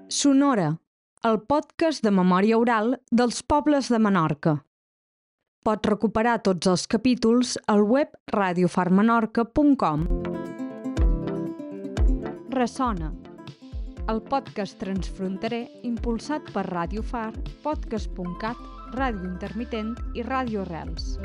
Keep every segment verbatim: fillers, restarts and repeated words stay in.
Sonora, el podcast de memòria oral dels pobles de Menorca. Pots recuperar tots els capítols al web radio far menorca punt com. Ressona, el podcast transfronterer impulsat per Radio Far, podcast punt cat, Ràdio Intermitent i Ràdio Arrels.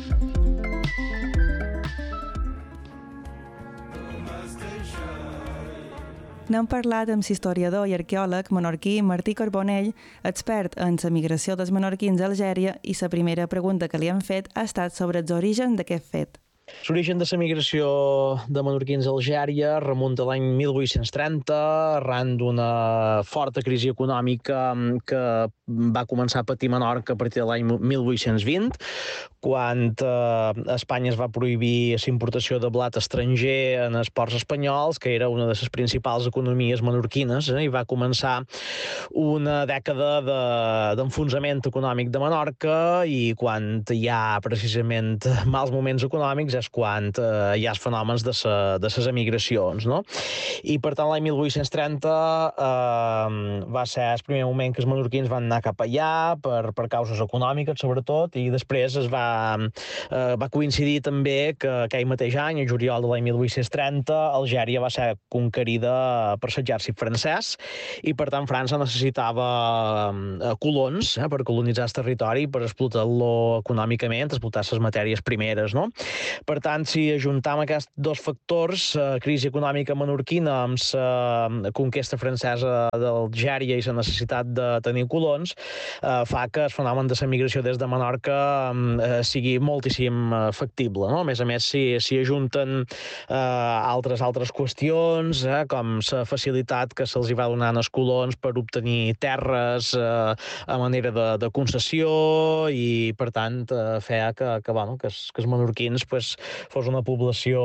N'hem parlat amb l'historiador i arqueòleg menorquí Martí Carbonell, expert en la migració dels menorquins a Algèria, i la primera pregunta que li han fet ha estat sobre els orígens d'aquest fet. L'origen de la migració de menorquins a Algèria remunta a l'any mil vuit-cents trenta, arran d'una forta crisi econòmica que va començar a patir Menorca a partir de l'any mil vuit-cents vint, quan eh, Espanya es va prohibir la importació de blat estranger en els ports espanyols, que era una de les principals economies menorquines, eh, i va començar una dècada de, d'enfonsament econòmic de Menorca, i quan hi ha precisament mals moments econòmics és quan eh, hi ha els fenòmens de, sa, de les emigracions, no? I per tant l'any mil vuit-cents trenta eh, va ser el primer moment que els menorquins van anar cap allà per, per causes econòmiques sobretot, i després es va, eh, va coincidir també que aquell mateix any, el juliol de l'any mil vuit-cents trenta, Algèria va ser conquerida per l'exèrcit francès, i per tant França necessitava eh, colons eh, per colonitzar el territori, per explotar-lo econòmicament, explotar les matèries primeres, no? Per tant, si ajuntam aquests dos factors, eh, crisi econòmica menorquina amb la conquesta francesa d'Algèria i la necessitat de tenir colons, eh, fa que el fenomen de la migració des de Menorca eh, sigui moltíssim factible, no? A més a més, si, si ajunten eh, altres altres qüestions, eh, com la facilitat que se'ls va donar als colons per obtenir terres eh, a manera de, de concessió, i per tant eh, feia que, que, bueno, que, els, que els menorquins pues, fos una població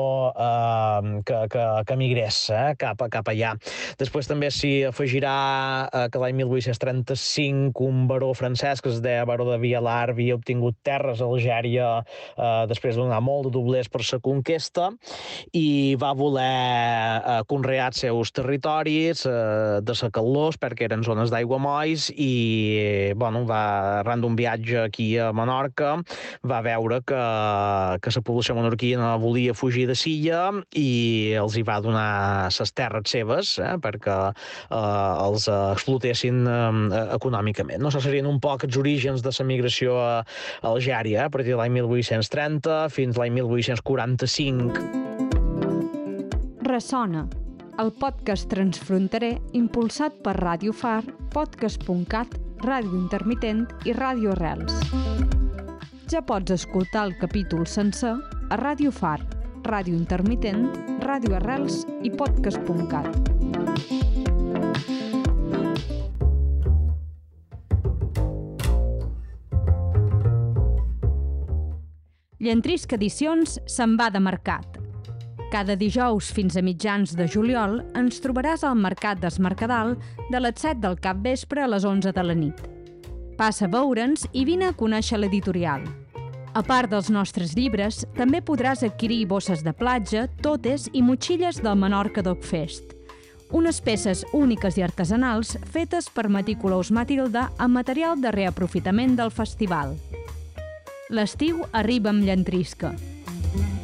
eh, que, que, que migrés eh, cap, cap allà. Després també s'hi afegirà eh, que l'any mil vuit-cents trenta-cinc un baró francès que es deia baró de Vialar havia obtingut terres a Algèria eh, després de donar molt de doblers per la conquesta, i va voler eh, conrear els seus territoris, eh, dessecar-los perquè eren zones d'aiguamolls, i bueno, va, arran d'un viatge aquí a Menorca va veure que, que la població menorquina volia fugir de Silla, i els hi va donar les terres seves eh, perquè eh, els explotessin eh, econòmicament. No? Això serien un poc els orígens de la migració a Algèria, eh, a partir de l'any mil vuit-cents trenta fins a l'any mil vuit-cents quaranta-cinc. Ressona, el podcast transfronterer impulsat per Radio Far, podcast punt cat, Ràdio Intermitent i Ràdio Arrels. Ja pots escoltar el capítol sencer a Radio Far, Ràdio Intermitent, Ràdio Arrels i podcast punt cat. Llentrisc Edicions se'n va de mercat. Cada dijous fins a mitjans de juliol ens trobaràs al Mercat del Mercadal de les set del capvespre a les onze de la nit. Passa a veure'ns i vine a conèixer l'editorial. A part dels nostres llibres, també podràs adquirir bosses de platja, totes i motxilles del Menorca Dog Fest. Unes peces úniques i artesanals fetes per Meticulous Matilda amb material de reaprofitament del festival. L'estiu arriba amb llentrisca.